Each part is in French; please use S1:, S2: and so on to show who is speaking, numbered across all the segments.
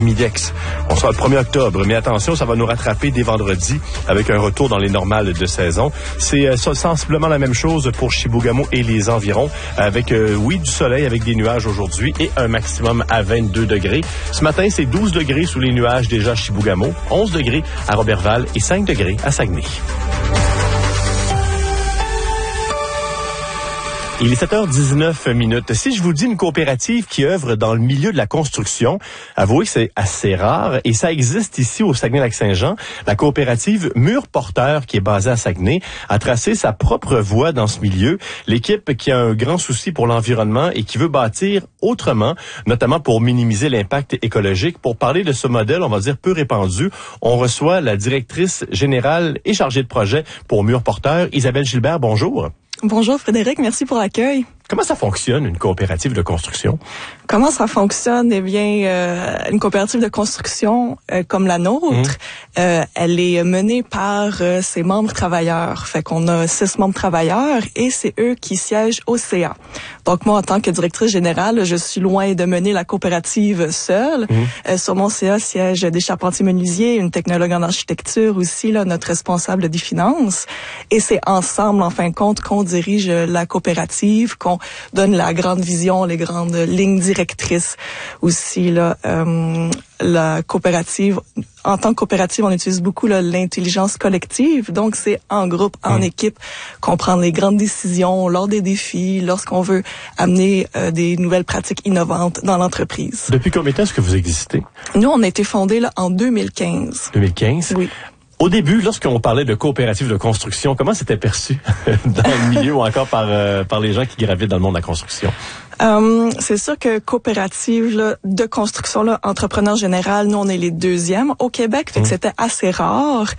S1: Midex. On sera le 1er octobre, mais attention, ça va nous rattraper dès vendredi avec un retour dans les normales de saison. C'est sensiblement la même chose pour Chibougamau et les environs, avec, du soleil avec des nuages aujourd'hui et un maximum à 22 degrés. Ce matin, c'est 12 degrés sous les nuages déjà à Chibougamau, 11 degrés à Roberval et 5 degrés à Saguenay. Il est 7h19. Si je vous dis une coopérative qui œuvre dans le milieu de la construction, avouez que c'est assez rare et ça existe ici au Saguenay-Lac-Saint-Jean. La coopérative Mur Porteur, qui est basée à Saguenay, a tracé sa propre voie dans ce milieu. L'équipe qui a un grand souci pour l'environnement et qui veut bâtir autrement, notamment pour minimiser l'impact écologique. Pour parler de ce modèle, on va dire peu répandu, on reçoit la directrice générale et chargée de projet pour Mur Porteur, Isabelle Gilbert. Bonjour.
S2: Bonjour Frédéric, merci pour l'accueil.
S1: Comment ça fonctionne, une coopérative de construction?
S2: Comment ça fonctionne? Eh bien, une coopérative de construction comme la nôtre, elle est menée par ses membres travailleurs. Fait qu'on a 6 membres travailleurs et c'est eux qui siègent au CA. Donc moi, en tant que directrice générale, je suis loin de mener la coopérative seule. Sur mon CA siègent des charpentiers menuisiers, une technologue en architecture aussi, là, notre responsable des finances. Et c'est ensemble, en fin de compte, qu'on dirige la coopérative, qu'on donne la grande vision, les grandes lignes directrices aussi. Là, la coopérative, en tant que coopérative, on utilise beaucoup là, l'intelligence collective. Donc, c'est en groupe, en équipe, qu'on prend les grandes décisions lors des défis, lorsqu'on veut amener des nouvelles pratiques innovantes dans l'entreprise.
S1: Depuis combien de temps est-ce que vous existez?
S2: Nous, on a été fondés là, en 2015.
S1: 2015? Oui. Au début, lorsqu'on parlait de coopérative de construction, comment c'était perçu dans le milieu ou encore par les gens qui gravitent dans le monde de la construction?
S2: C'est sûr que coopérative là, de construction, là, entrepreneur général, nous on est les 2e au Québec, fait que c'était assez rare.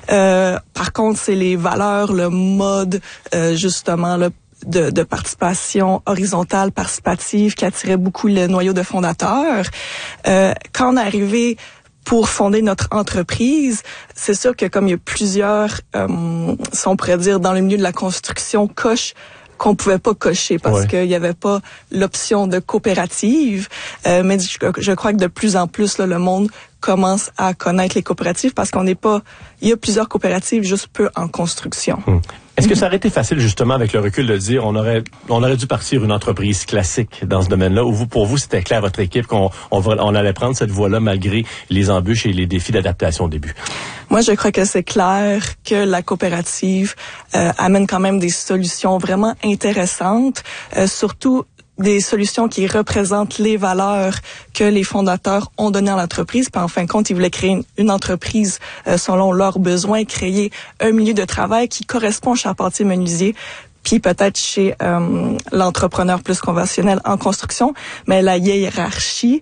S2: Par contre, c'est les valeurs, le mode justement là, de participation horizontale, participative, qui attirait beaucoup le noyau de fondateurs. Quand on est arrivé pour fonder notre entreprise, c'est sûr que comme il y a plusieurs, si on pourrait dire, dans le milieu de la construction, coches qu'on pouvait pas cocher parce qu'il y avait pas l'option de coopérative. Mais je crois que de plus en plus, là, le monde commence à connaître les coopératives parce qu'on n'est pas... Il y a plusieurs coopératives juste peu en construction.
S1: Est-ce que ça aurait été facile, justement, avec le recul, de dire on aurait dû partir une entreprise classique dans ce domaine-là, ou pour vous, c'était clair, votre équipe, qu'on allait prendre cette voie-là malgré les embûches et les défis d'adaptation au début?
S2: Moi, je crois que c'est clair que la coopérative amène quand même des solutions vraiment intéressantes, surtout des solutions qui représentent les valeurs que les fondateurs ont données à l'entreprise. Puis en fin de compte, ils voulaient créer une entreprise selon leurs besoins, créer un milieu de travail qui correspond aux charpentiers menuisiers, puis peut-être chez l'entrepreneur plus conventionnel en construction, mais la hiérarchie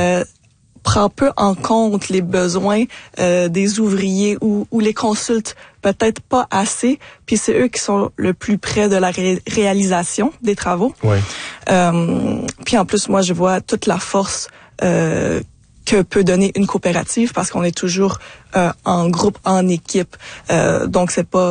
S2: prend peu en compte les besoins des ouvriers ou les consulte peut-être pas assez, puis c'est eux qui sont le plus près de la réalisation des travaux. Puis en plus, moi, je vois toute la force que peut donner une coopérative parce qu'on est toujours en groupe, en équipe. Donc,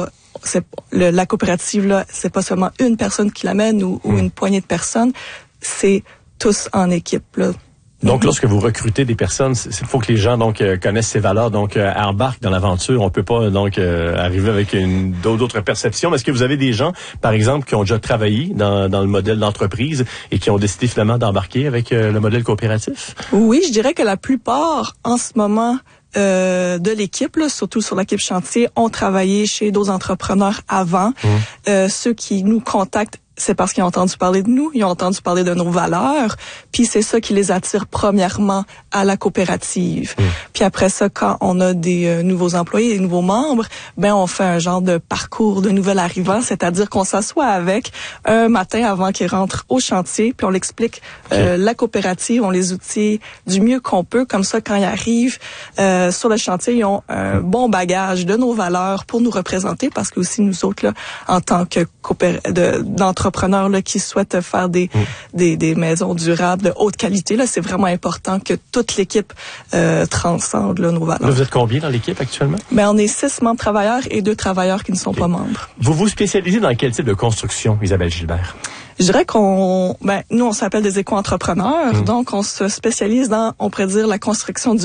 S2: la coopérative, là, c'est pas seulement une personne qui l'amène ou une poignée de personnes, c'est tous en équipe, là.
S1: Donc, lorsque vous recrutez des personnes, il faut que les gens connaissent ces valeurs, embarquent dans l'aventure. On peut pas arriver avec d'autres perceptions. Est-ce que vous avez des gens, par exemple, qui ont déjà travaillé dans le modèle d'entreprise et qui ont décidé finalement d'embarquer avec le modèle coopératif? Oui,
S2: je dirais que la plupart, en ce moment, de l'équipe, là, surtout sur l'équipe chantier, ont travaillé chez d'autres entrepreneurs avant. Ceux qui nous contactent, c'est parce qu'ils ont entendu parler de nous, ils ont entendu parler de nos valeurs, puis c'est ça qui les attire premièrement à la coopérative. Puis après ça, quand on a des nouveaux employés, des nouveaux membres, on fait un genre de parcours de nouvel arrivant, c'est-à-dire qu'on s'assoit avec un matin avant qu'ils rentrent au chantier, puis on l'explique la coopérative, on les outille du mieux qu'on peut, comme ça quand ils arrivent sur le chantier, ils ont un bon bagage de nos valeurs pour nous représenter, parce que aussi nous autres, là, en tant que d'entrepreneurs là, qui souhaitent faire des maisons durables de haute qualité, là, c'est vraiment important que toute l'équipe transcende là, nos valeurs.
S1: Là, vous êtes combien dans l'équipe actuellement?
S2: On est 6 membres travailleurs et 2 travailleurs qui ne sont pas membres.
S1: Vous vous spécialisez dans quel type de construction, Isabelle Gilbert?
S2: Je dirais nous, on s'appelle des éco-entrepreneurs, donc on se spécialise dans, on pourrait dire, la construction